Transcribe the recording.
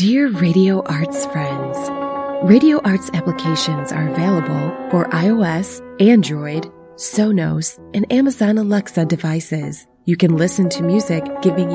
Dear Radio Arts friends, Radio Arts applications are available for iOS, Android, Sonos, and Amazon Alexa devices. You can listen to music giving you